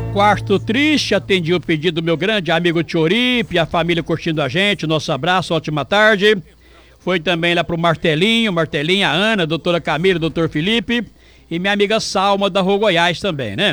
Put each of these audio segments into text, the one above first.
Quarto triste, atendi o pedido do meu grande amigo Tioripe, a família curtindo a gente, nosso abraço, ótima tarde. Foi também lá pro Martelinho, a Ana, a doutora Camila, o doutor Felipe e minha amiga Salma da Rua Goiás também, né?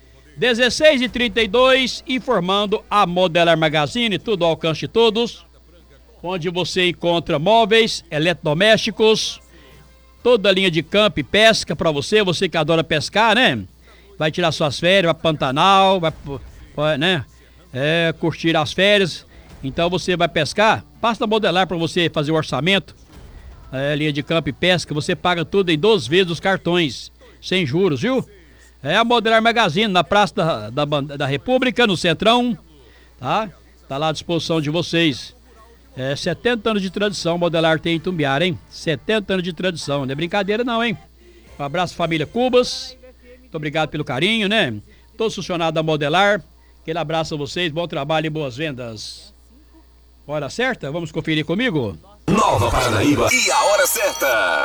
16h32, informando a Modelar Magazine, tudo ao alcance de todos, onde você encontra móveis, eletrodomésticos, toda a linha de campo e pesca pra você que adora pescar, né? Vai tirar suas férias, vai pro Pantanal, vai, né? Curtir as férias. Então você vai pescar, passa a Modelar para você fazer o orçamento. Linha de campo e pesca, você paga tudo em 12 vezes os cartões, sem juros, viu? É a Modelar Magazine, na Praça da República, no Centrão, tá? Tá lá à disposição de vocês. 70 anos de tradição, Modelar tem em Itumbiara, hein? 70 anos de tradição, não é brincadeira não, hein? Um abraço, família Cubas. Muito obrigado pelo carinho, né? Todos funcionários da Modelar, aquele abraço a vocês, bom trabalho e boas vendas. Hora certa? Vamos conferir comigo? Nova Paranaíba e a hora certa.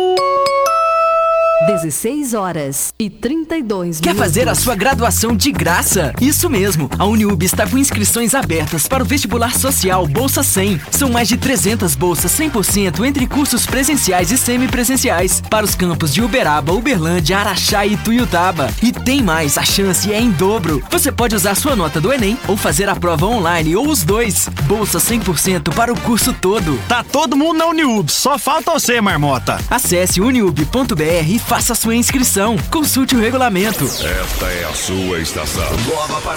16h32. Quer fazer a sua graduação de graça? Isso mesmo, a Uniub está com inscrições abertas para o vestibular social Bolsa 100. São mais de 300 bolsas 100% entre cursos presenciais e semipresenciais para os campos de Uberaba, Uberlândia, Araxá e Tuiutaba. E tem mais, a chance é em dobro. Você pode usar sua nota do Enem ou fazer a prova online ou os dois. Bolsa 100% para o curso todo. Tá todo mundo na Uniub, só falta você, Marmota. Acesse uniub.br e faça sua inscrição. Consulte o regulamento. Esta é a sua estação. Nova